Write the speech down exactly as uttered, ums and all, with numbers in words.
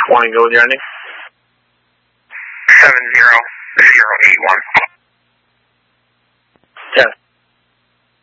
Flying, go with your ending. seven zero zero eight one. Test.